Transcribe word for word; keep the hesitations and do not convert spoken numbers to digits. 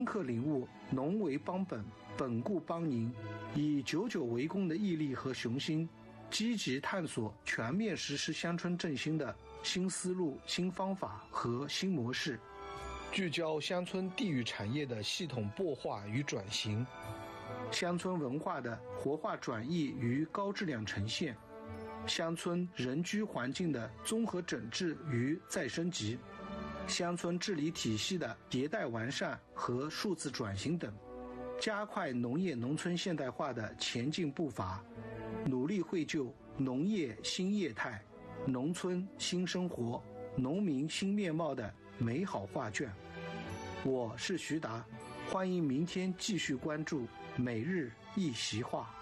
刻领悟农为邦本，本固邦宁，以久久为功的毅力和雄心，积极探索全面实施乡村振兴的新思路、新方法和新模式，聚焦乡村地域产业的系统擘画与转型，乡村文化的活化转移与高质量呈现，乡村人居环境的综合整治与再升级，乡村治理体系的迭代完善和数字转型等，加快农业农村现代化的前进步伐，努力绘就农业新业态、农村新生活、农民新面貌的美好画卷。我是徐达，欢迎明天继续关注每日一席话。